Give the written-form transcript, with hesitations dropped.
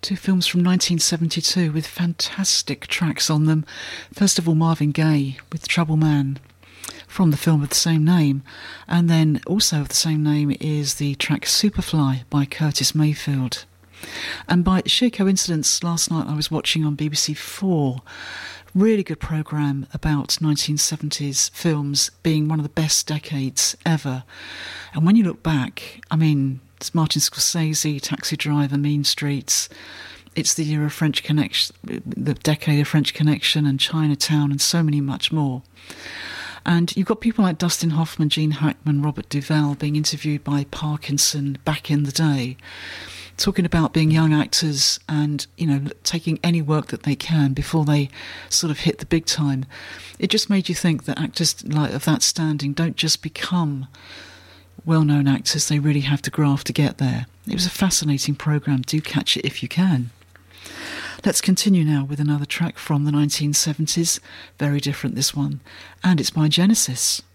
Two films from 1972 with fantastic tracks on them. First of all, Marvin Gaye with Trouble Man from the film of the same name. And then also of the same name is the track Superfly by Curtis Mayfield. And by sheer coincidence, last night I was watching on BBC4, really good programme about 1970s films being one of the best decades ever. And when you look back, I mean, it's Martin Scorsese, Taxi Driver, Mean Streets. It's the year of French Connection, the decade of French Connection and Chinatown and so many much more. And you've got people like Dustin Hoffman, Gene Hackman, Robert Duvall being interviewed by Parkinson back in the day, talking about being young actors and, you know, taking any work that they can before they sort of hit the big time. It just made you think that actors like of that standing don't just become well-known actors, they really have to graft to get there. It was a fascinating programme. Do catch it if you can. Let's continue now with another track from the 1970s. Very different, this one. And it's by Genesis.